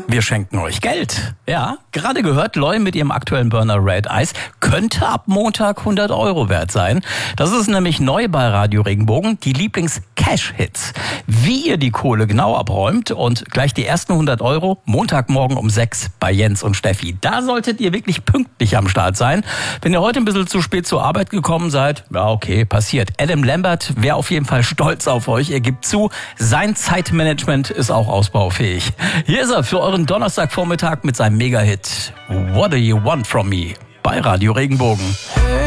Wir schenken euch Geld. Ja, gerade gehört, Loy mit ihrem aktuellen Burner Red Ice könnte ab Montag 100 € wert sein. Das ist nämlich neu bei Radio Regenbogen, die Lieblings-Cash-Hits. Wie ihr die Kohle genau abräumt und gleich die ersten 100 € Montagmorgen um 6 bei Jens und Steffi. Da solltet ihr wirklich pünktlich am Start sein. Wenn ihr heute ein bisschen zu spät zur Arbeit gekommen seid, ja okay, passiert. Adam Lambert wäre auf jeden Fall stolz auf euch. Er gibt zu, sein Zeitmanagement ist auch ausbaufähig. Hier ist er für euren Donnerstagvormittag mit seinem Mega-Hit What Do You Want From Me bei Radio Regenbogen.